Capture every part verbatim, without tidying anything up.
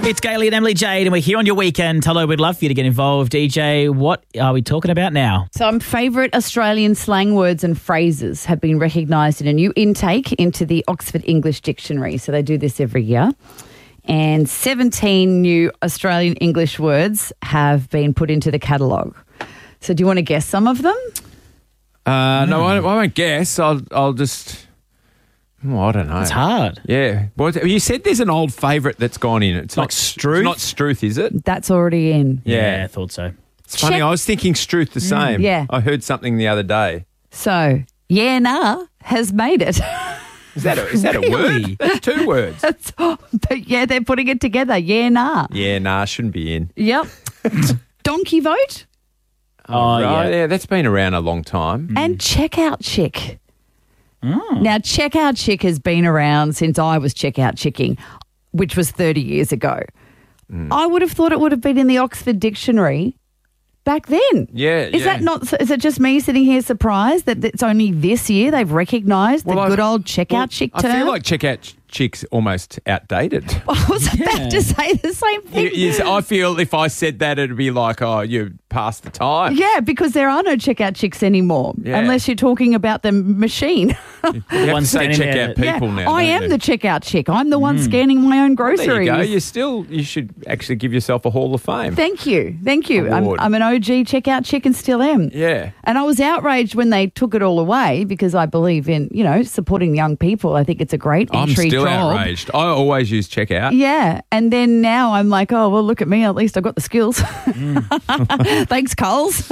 It's Gailey and Emily Jade, and we're here on your weekend. Hello, we'd love for you to get involved. D J, what are we talking about now? Some favourite Australian slang words and phrases have been recognised in a new intake into the Oxford English Dictionary. So they do this every year. And seventeen new Australian English words have been put into the catalogue. So do you want to guess some of them? Uh, no, I, I won't guess. I'll, I'll just... Oh, I don't know. It's hard. Yeah. Well, you said there's an old favourite that's gone in. It's Like not Struth? It's not Struth, is it? That's already in. Yeah. I thought so. It's funny. Check- I was thinking Struth the same. yeah. I heard something the other day. So, yeah, nah, has made it. Is that a, is that a Really? word? That's two words. That's, but yeah, they're putting it together. Yeah, nah. Yeah, nah, shouldn't be in. Yep. Donkey vote Oh, Right, yeah. That's been around a long time. and checkout chick. Now, checkout chick has been around since I was checkout chicking, which was thirty years ago. I would have thought it would have been in the Oxford Dictionary back then. Yeah, Is yeah. that not, is it just me sitting here surprised that it's only this year they've recognised the Well, I- good old checkout Well, chick I term? feel like checkout ch- chick's almost outdated. I was Yeah. about to say the same thing. You- you- I feel if I said that, it'd be like, oh, you're past the time. Yeah, because there are no checkout chicks anymore, Yeah. unless you're talking about the machine. You have to one say standing there. checkout people yeah, now. I don't am you? the checkout chick. I'm the one scanning my own groceries. There you go. You still, you should actually give yourself a Hall of Fame. Thank you. Thank you. I'm, Award. I'm an O G checkout chick and still am. Yeah. And I was outraged when they took it all away because I believe in, you know, supporting young people. I think it's a great I'm entry still job. outraged. I always use checkout. Yeah. And then now I'm like, oh, well, look at me. At least I've got the skills. Thanks, Coles.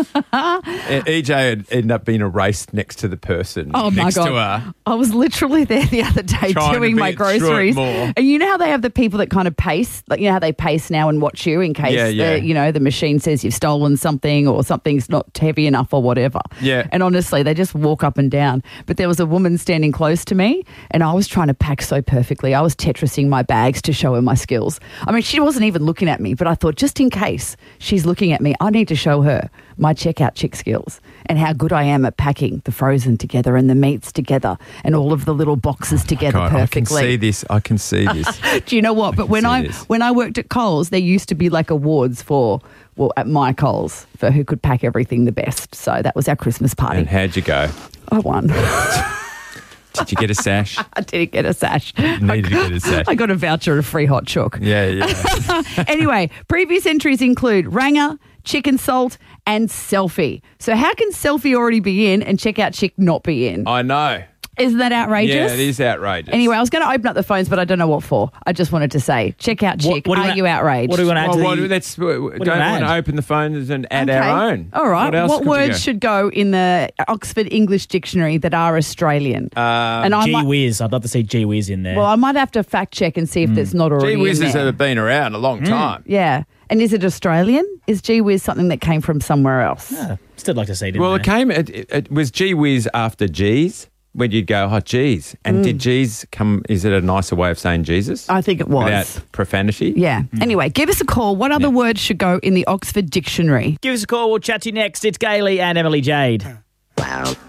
E J would end up being erased next to the person Oh, my next God. to her. I was literally there the other day Trying to doing be my it through it groceries. more. And you know how they have the people that kind of pace, like, you know how they pace now and watch you in case, Yeah, yeah. The, you know, the machine says you've stolen something or something's not heavy enough or whatever. Yeah. And honestly, they just walk up and down. But there was a woman standing close to me and I was trying to pack so perfectly. I was Tetrising my bags to show her my skills. I mean, she wasn't even looking at me, but I thought just in case she's looking at me, I need to show her my checkout chick skills and how good I am at packing the frozen together and the meats together and all of the little boxes together God, I can perfectly. see this. I can see this. Do you know what? But can when see I this. when I worked at Coles, there used to be like awards for well at my Coles for who could pack everything the best. So that was our Christmas party. And how'd you go? I won. Did you get a sash? I didn't get a sash. Needed to get a sash. I got a voucher of free hot chook. Yeah, yeah. Anyway, previous entries include ranger, chicken salt, and selfie. So how can selfie already be in and checkout chick not be in? I know. Isn't that outrageous? Yeah, it is outrageous. Anyway, I was going to open up the phones, but I don't know what for. I just wanted to say, checkout chick, what do are you you, wanna- outraged? What do we want to add Well, to what, the... let's, we do don't you want wanna to add? open the phones and add Okay. our own. All right. What, else What could we words go? should go in the Oxford English Dictionary that are Australian? Um, and I Gee might, whiz. I'd love to see gee whiz in there. well, I might have to fact check and see if there's not already Gee whizzes in there. have been around a long time. Yeah. And is it Australian? Is gee whiz something that came from somewhere else? Yeah, still like to see it in Well, there. it came. It, it, it was gee whiz after G's when you'd go, oh, geez. And did G's come? Is it a nicer way of saying Jesus? I think it was. Without profanity? Yeah. Anyway, give us a call. What other Yeah. words should go in the Oxford Dictionary? Give us a call. We'll chat to you next. It's Gailey and Emily Jade.